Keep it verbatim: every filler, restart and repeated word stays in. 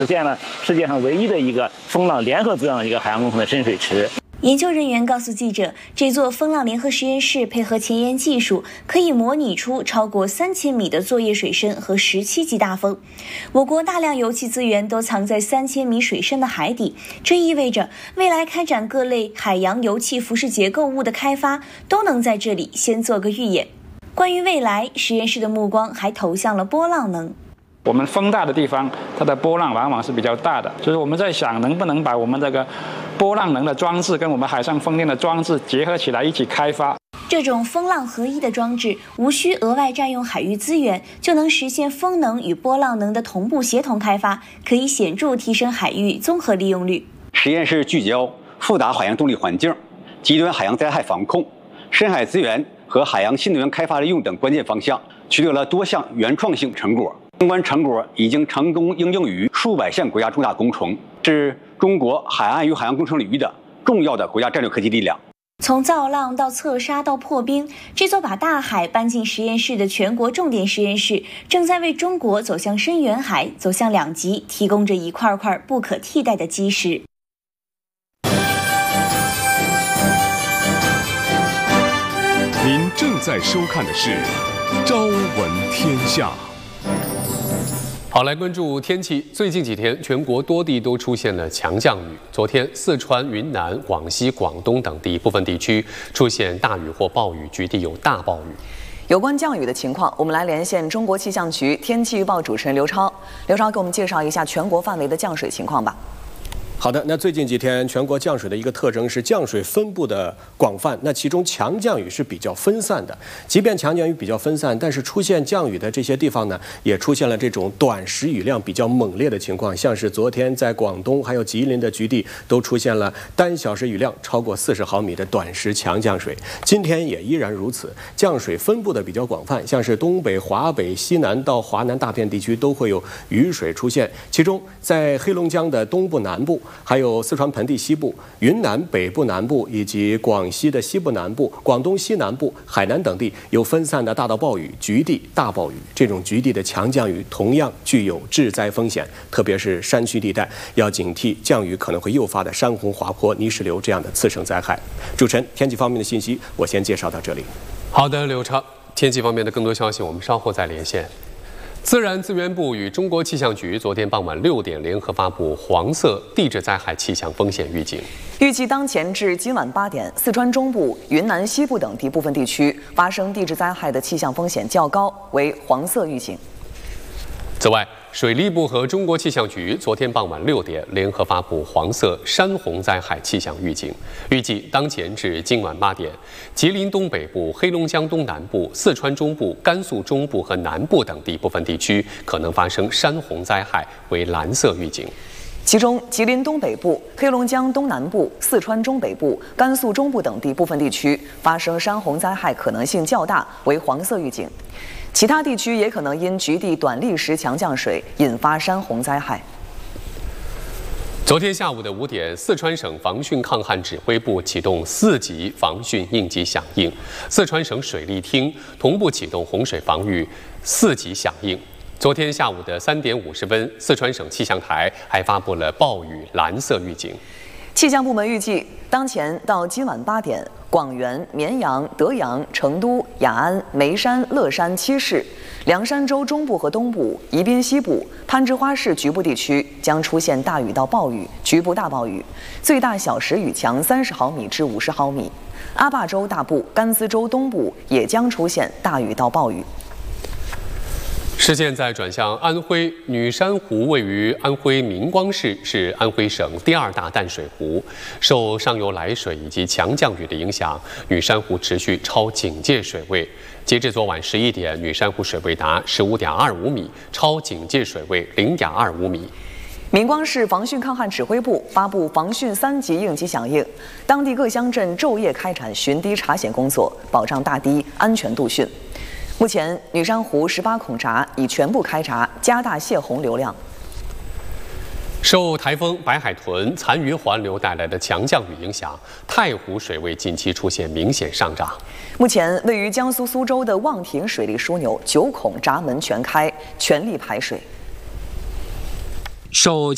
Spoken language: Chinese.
实现了世界上唯一的一个风浪联合作用的一个海洋工程的深水池。 研究人员告诉记者，这座风浪联合实验室配合前沿技术，可以模拟出超过三千米的作业水深和十七级大风。我国大量油气资源都藏在三千米水深的海底，这意味着未来开展各类海洋油气浮式结构物的开发，都能在这里先做个预演。关于未来，实验室的目光还投向了波浪能。 我们风大的地方，它的波浪往往是比较大的，所以我们在想，能不能把我们这个波浪能的装置跟我们海上风电的装置结合起来一起开发。 这种风浪合一的装置，无需额外占用海域资源，就能实现风能与波浪能的同步协同开发，可以显著提升海域综合利用率。 实验室聚焦复杂海洋动力环境、极端海洋灾害防控、深海资源和海洋新能源开发利用等关键方向，取得了多项原创性成果。相关成果已经成功应用于数百项国家重大工程，是中国海岸与海洋工程领域的重要的国家战略科技力量。 从造浪到测沙到破冰，这座把大海搬进实验室的全国重点实验室，正在为中国走向深远海、走向两极提供着一块块不可替代的基石。 您正在收看的是《朝闻天下》。 好，来关注天气。最近几天，全国多地都出现了强降雨。昨天，四川、云南、广西、广东等地部分地区出现大雨或暴雨，局地有大暴雨。 有关降雨的情况，我们来连线中国气象局天气预报主持人刘超。刘超，给我们介绍一下全国范围的降水情况吧。 好的，那最近几天全国降水的一个特征是降水分布的广泛，那其中强降雨是比较分散的。即便强降雨比较分散，但是出现降雨的这些地方呢，也出现了这种短时雨量比较猛烈的情况，像是昨天在广东还有吉林的局地都出现了单小时雨量超过四十毫米的短时强降水。今天也依然如此，降水分布的比较广泛，像是东北、华北、西南到华南大片地区都会有雨水出现，其中在黑龙江的东部南部，还有四川盆地西部、云南北部南部以及广西的西部南部、广东西南部、海南等地有分散的大到暴雨、局地大暴雨。这种局地的强降雨同样具有致灾风险，特别是山区地带要警惕降雨可能会诱发的山洪、滑坡、泥石流这样的次生灾害。主持人，天气方面的信息我先介绍到这里。 好的，刘超，天气方面的更多消息我们稍后再连线。自然资源部与中国气象局昨天傍晚六点联合发布黄色地质灾害气象风险预警。 预计当前至今晚八点，四川中部、云南西部等地部分地区发生地质灾害的气象风险较高，为黄色预警。 此外，水利部和中国气象局昨天傍晚六点联合发布黄色山洪灾害气象预警。预计当前至今晚八点，吉林东北部、黑龙江东南部、四川中部、甘肃中部和南部等地部分地区可能发生山洪灾害，为蓝色预警。 其中，吉林东北部、黑龙江东南部、四川中北部、甘肃中部等地部分地区发生山洪灾害可能性较大，为黄色预警。其他地区也可能因局地短历时强降水引发山洪灾害。 昨天下午的五点，四川省防汛抗旱指挥部启动四级防汛应急响应，四川省水利厅同步启动洪水防御四级响应。昨天下午的三点五十分，四川省气象台还发布了暴雨蓝色预警。 气象部门预计，当前到今晚八点，广元、绵阳、德阳、成都、雅安、眉山、乐山七市、凉山州中部和东部、宜宾西部、攀枝花市局部地区将出现大雨到暴雨、局部大暴雨，最大小时雨强三十毫米至五十毫米。阿坝州大部、甘孜州东部也将出现大雨到暴雨。 视线再转向安徽女山湖，位于安徽明光市，是安徽省第二大淡水湖。受上游来水以及强降雨的影响，女山湖持续超警戒水位。截至昨晚十一点，女山湖水位达十五点二五米，超警戒水位零点二五米。 明光市防汛抗旱指挥部发布防汛三级应急响应，当地各乡镇昼夜开展巡堤查险工作，保障大堤安全度汛。目前，女山湖十八孔闸已全部开闸，加大泄洪流量。 受台风白海豚残余环流带来的强降雨影响，太湖水位近期出现明显上涨。 目前，位于江苏苏州的望亭水利枢纽九孔闸门全开，全力排水。 受